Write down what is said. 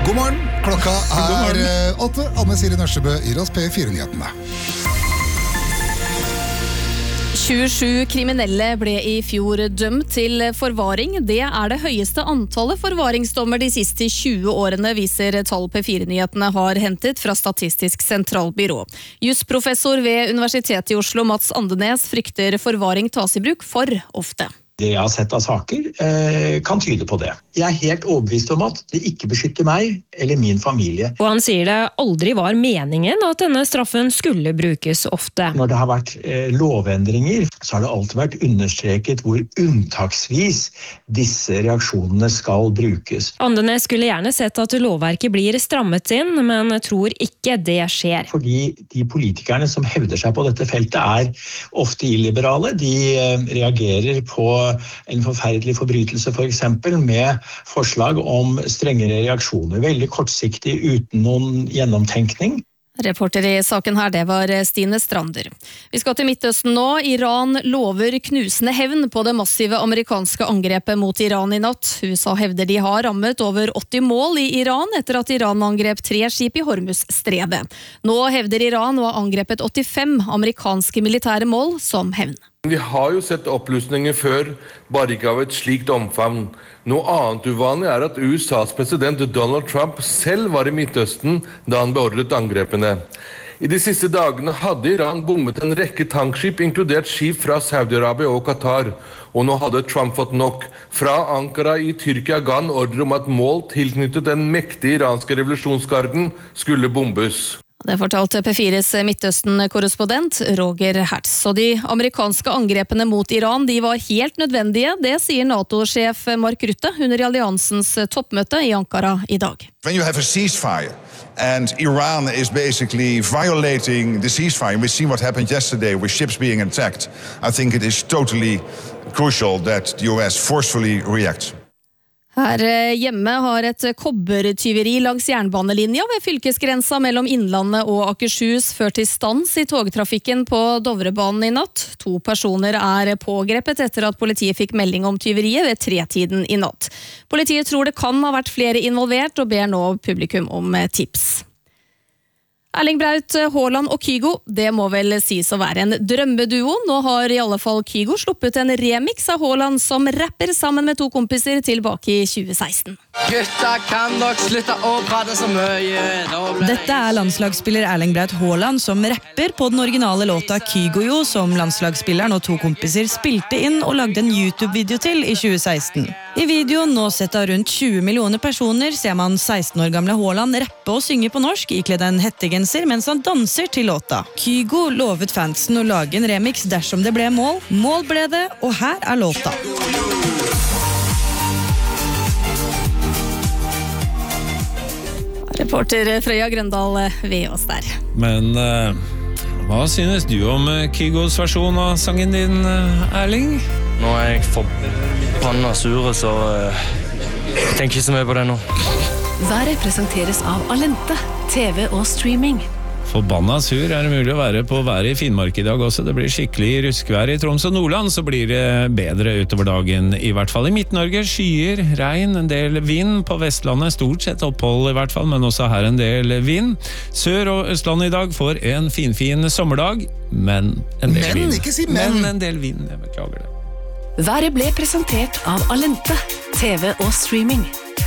God morgen, klokka 8. Anne Siri Nørsebø i Ross P4-nyhetene. 27 kriminelle ble i fjor dømt til forvaring. Det det høyeste antallet forvaringsdommer de siste 20 årene, viser tall P4-nyhetene har hentet fra Statistisk sentralbyrå. Jusprofessor ved Universitetet i Oslo, Mats Andenes, frykter forvaring tas i bruk for ofte. Det jeg har sett av saker kan tyde på det. Jeg helt overbevist om at det ikke beskytter meg eller min familie. Og han sier det aldri var meningen at denne straffen skulle brukes ofte. Når det har vært lovendringer, så har det alltid vært understreket hvor unntaksvis disse reaksjonene skal brukes. Andenes skulle gjerne sett at lovverket blir strammet inn, men tror ikke det skjer. Fordi de politikerne som hevder seg på dette feltet ofte illiberale. De reagerer på en forferdelig forbrytelse for eksempel, med forslag om strengere reaksjoner. Veldig kortsiktig, uten noen gjennomtenkning. Reporter i saken her, det var Stine Strander. Vi skal til Midtøsten nå. Iran lover knusende hevn på det massive amerikanske angrepet mot Iran i natt. USA hevder de har rammet over 80 mål i Iran etter at Iran angrep 3 skip i Hormuz-stredet. Nå hevder Iran å ha angrepet 85 amerikanske militære mål som hevn. Vi har jo sett opplysninger før, bare ikke av et slikt omfang. Noe annet uvanlig at USAs president Donald Trump selv var i Midtøsten da han beordret angrepene. I de siste dagene hadde Iran bommet en rekke tankskip, inkludert skip fra Saudi-Arabia og Qatar. Og nå hadde Trump fått nok. Fra Ankara i Tyrkia ga han ordre om at mål tilknyttet den mektige iranske revolusjonsgarden skulle bombes. Det fortalte P4s Midtøsten-korrespondent Roger Hertz. Og de amerikanske angrepene mot Iran, de var helt nødvendige. Det sier NATO-sjef Mark Rutte under alliansens toppmøte i Ankara i dag. When you have a ceasefire and Iran is basically violating the ceasefire, we see what happened yesterday with ships being attacked. I think it is totally crucial that the US forcefully reacts. Her hjemme har et kobbertyveri langs jernbanelinja ved fylkesgrensa mellom Innlandet og Akershus ført til stans i togtrafikken på Dovrebanen i natt. 2 personer pågrepet etter at politiet fikk melding om tyveriet ved 3-tiden i natt. Politiet tror det kan ha vært flere involvert og ber nå publikum om tips. Erling Braut Haaland og Kygo, det må vel sies å være en drømmeduo. Nå har i alle fall Kygo sluppet en remix av Haaland som rapper sammen med 2 kompiser tilbake i 2016. Gutta kan nok slutte å prate så mye. Dette landslagsspiller Erling Braut Haaland som rapper på den originale låta Kygo jo, som landslagsspilleren og 2 kompiser spilte inn og lagde en YouTube-video til i 2016. I videoen, nå sett av rundt 20 millioner personer, ser man 16 år gamle Haaland rappe og synge på norsk, ikledd en hettegenser mens han danser til låta. Kygo lovet fansen å lage en remix dersom det ble mål. Mål ble det, og her låta. Reporter Frøya Grøndal ved oss der. Men hva synes du om Kygos versjon av sangen din, Erling? Nå jeg forbanna sure, så jeg tenker ikke så mye på det nå. Været presenteres av Alente, TV og streaming. Forbanna sur det mulig å være på været i Finnmark i dag også. Det blir skikkelig ruskvær i Troms og Nordland, så blir det bedre utover dagen. I hvert fall i Midt-Norge, skyer, regn, en del vind. På Vestlandet stort sett opphold i hvert fall, men også her en del vind. Sør- og Østlandet i dag får en fin sommerdag, men en del vind. Ikke si men! Men en del vind, jeg beklager det. Været ble presentert av Alente, TV og streaming.